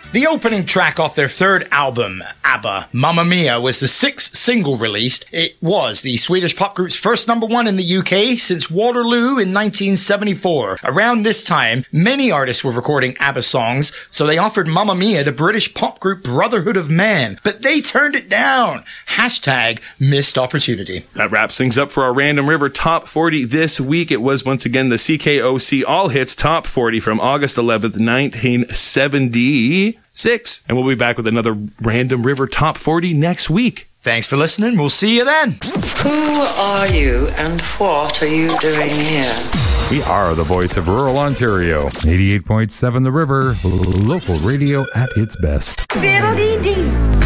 The opening track off their third album, ABBA, Mamma Mia, was the 6th single released. It was the Swedish pop group's first number one in the UK since Waterloo in 1974. Around this time, many artists were recording ABBA songs, so they offered Mamma Mia to British pop group Brotherhood of Man, but they turned it down. Hashtag missed opportunity. That wraps things up for our Random River Top 40 this week. It was once again the CKOC All Hits Top 40 from August 11th, 1976. And we'll be back with another Random River Top 40 next week. Thanks for listening. We'll see you then. Who are you and what are you doing here? We are the voice of rural Ontario. 88.7 The River, local radio at its best. Fiddle-dee-dee.